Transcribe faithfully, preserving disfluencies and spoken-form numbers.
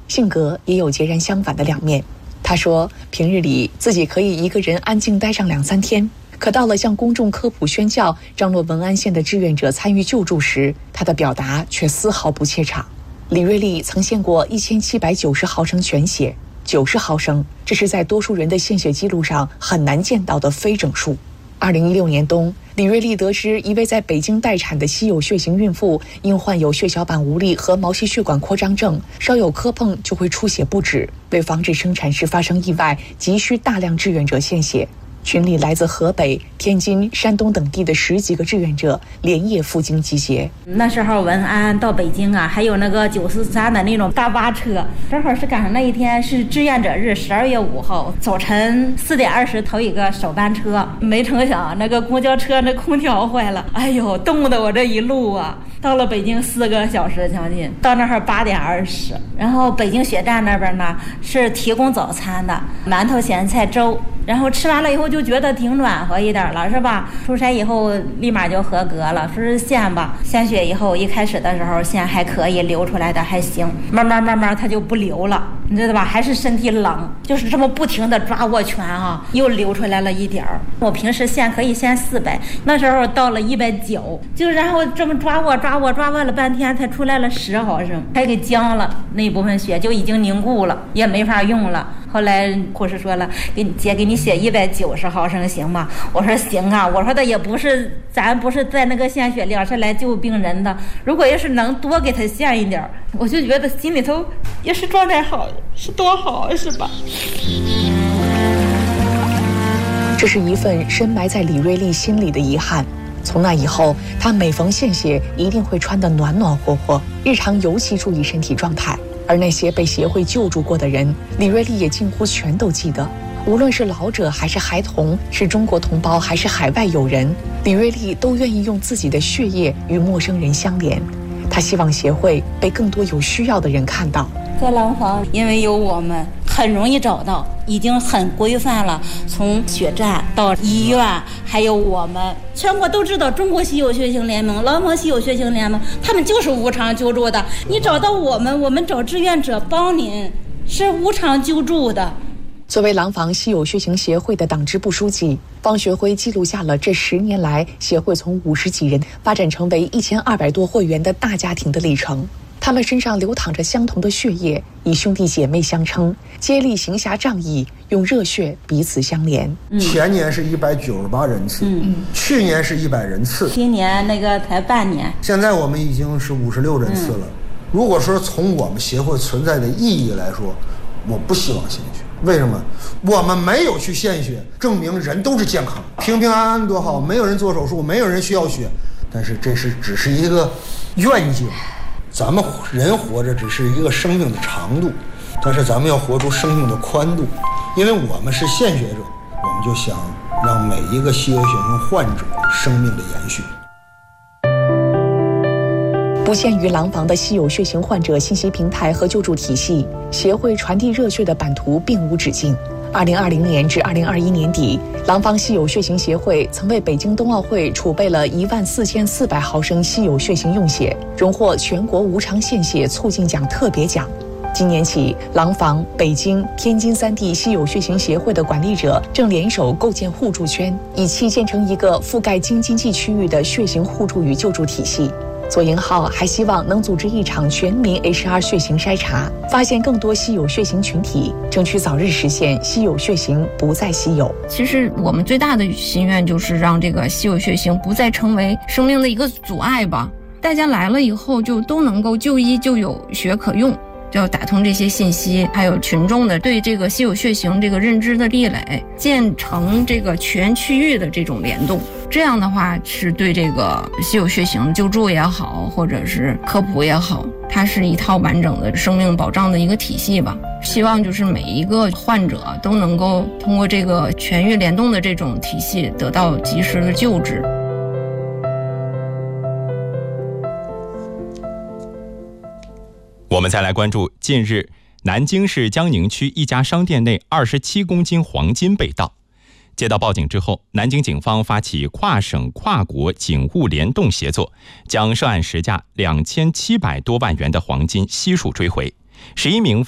性格也有截然相反的两面。他说，平日里自己可以一个人安静待上两三天，可到了向公众科普宣教张罗文安县的志愿者参与救助时，他的表达却丝毫不怯场。李瑞丽曾献过一千七百九十毫升全血，九十毫升，这是在多数人的献血记录上很难见到的非整数。二零一六年冬，李瑞丽得知一位在北京待产的稀有血型孕妇因患有血小板无力和毛细血管扩张症，稍有磕碰就会出血不止，为防止生产时发生意外，急需大量志愿者献血。群里来自河北、天津、山东等地的十几个志愿者连夜赴京集结。 那时候文安到北京啊，还有那个九四三的那种大巴车，正好是赶上那一天是志愿者日，十二月五号早晨四点二十头一个首班车，没成想那个公交车那空调坏了，哎呦，冻得我这一路啊，到了北京四个小时将近，到那儿八点二十，然后北京血站那边呢是提供早餐的，馒头、咸菜、粥。然后吃完了以后就觉得挺暖和一点了，是吧？出差以后立马就合格了，说是献吧，献血以后一开始的时候献还可以，流出来的还行，慢慢慢慢它就不流了，你知道吧？还是身体冷，就是这么不停的抓握拳啊，又流出来了一点儿。我平时献可以献四百，那时候到了一百九，就然后这么抓握抓握抓握了半天，才出来了十毫升，还给僵了，那部分血就已经凝固了，也没法用了。后来护士说了，给你姐给你写一百九十毫升行吗？我说行啊，我说的也不是咱不是在那个献血量是来救病人的，如果要是能多给他献一点，我就觉得心里头也是状态好，是多好，是吧？ 这是一份深埋在李瑞丽心里的遗憾。从那以后，她每逢献血一定会穿得暖暖和和，日常尤其注意身体状态。而那些被协会救助过的人，李瑞丽也近乎全都记得。无论是老者还是孩童，是中国同胞还是海外友人，李瑞丽都愿意用自己的血液与陌生人相连。她希望协会被更多有需要的人看到。 在廊坊，因为有我们，很容易找到，已经很规范了。从血站到医院，还有我们，全国都知道中国稀有血型联盟、廊坊稀有血型联盟，他们就是无偿救助的。你找到我们，我们找志愿者帮您，是无偿救助的。 作为廊坊稀有血型协会的党支部书记，方学辉记录下了这十年来协会从五十几人发展成为一千二百多会员的大家庭的历程。他们身上流淌着相同的血液，以兄弟姐妹相称，接力行侠仗义，用热血彼此相连。 嗯、前年是一百九十八人次，嗯、去年是一百人次， 今年那个才半年， 现在我们已经是五十六人次了。嗯、如果说从我们协会存在的意义来说，我不希望献血。为什么？我们没有去献血，证明人都是健康，平平安安多好，没有人做手术，没有人需要血。但是这是只是一个愿景。咱们人活着只是一个生命的长度，但是咱们要活出生命的宽度。因为我们是献血者，我们就想让每一个稀有血型患者生命的延续。 不限于廊坊的稀有血型患者信息平台和救助体系，协会传递热血的版图并无止境。二零二零年至二零二一年底，廊坊稀有血型协会曾为北京冬奥会储备了一万四千四百毫升稀有血型用血，荣获全国无偿献血促进奖特别奖。今年起，廊坊、北京、天津三地稀有血型协会的管理者正联手构建互助圈，以期建成一个覆盖京津冀区域的血型互助与救助体系。左营号还希望能组织一场全民 H R 血型筛查，发现更多稀有血型群体，争取早日实现稀有血型不再稀有。 其实我们最大的心愿就是让这个稀有血型不再成为生命的一个阻碍吧。大家来了以后就都能够就医就有血可用，就要打通这些信息，还有群众的对这个稀有血型这个认知的壁垒，建成这个全区域的这种联动。这样的话是对这个稀有血型救助也好，或者是科普也好，它是一套完整的生命保障的一个体系吧。希望就是每一个患者都能够通过这个全域联动的这种体系得到及时的救治。 我们再来关注，近日南京市江宁区一家商店内二十七公斤黄金被盗。接到报警之后，南京警方发起跨省跨国警务联动协作，将涉案十架两千七百多万元的黄金悉数追回。十一名